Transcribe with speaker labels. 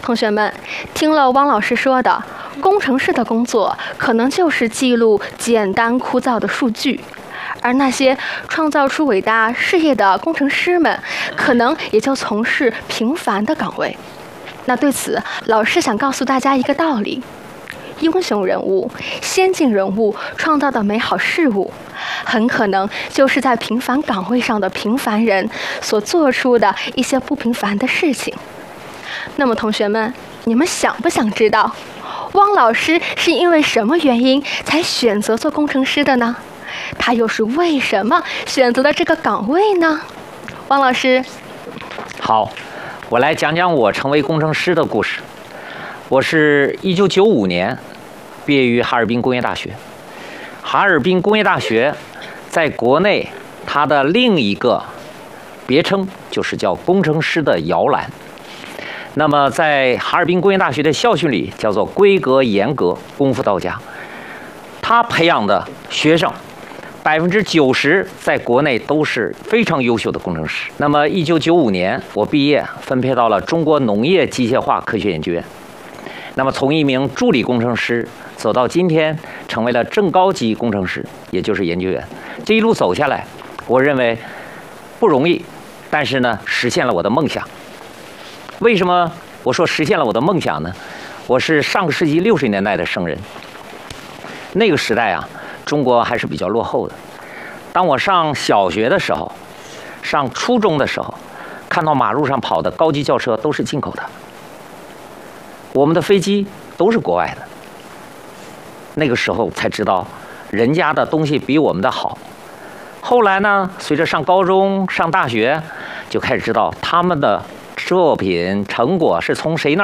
Speaker 1: 同学们，听了汪老师说的，工程师的工作可能就是记录简单枯燥的数据，而那些创造出伟大事业的工程师们，可能也就从事平凡的岗位。那对此，老师想告诉大家一个道理：英雄人物、先进人物创造的美好事物，很可能就是在平凡岗位上的平凡人所做出的一些不平凡的事情。那么同学们，你们想不想知道，汪老师是因为什么原因才选择做工程师的呢？他又是为什么选择了这个岗位呢？汪老师。
Speaker 2: 好，我来讲讲我成为工程师的故事。我是1995年毕业于哈尔滨工业大学。哈尔滨工业大学在国内它的另一个别称就是叫工程师的摇篮。那么在哈尔滨工业大学的校训里叫做规格严格，功夫到家。他培养的学生90%在国内都是非常优秀的工程师。那么1995年我毕业，分配到了中国农业机械化科学研究院。那么从一名助理工程师走到今天，成为了正高级工程师，也就是研究员。这一路走下来，我认为不容易，但是呢，实现了我的梦想。为什么我说实现了我的梦想呢？我是上个世纪60年代的生人。那个时代啊，中国还是比较落后的。当我上小学的时候，上初中的时候，看到马路上跑的高级轿车都是进口的，我们的飞机都是国外的。那个时候才知道人家的东西比我们的好。后来呢，随着上高中、上大学，就开始知道他们的作品成果是从谁那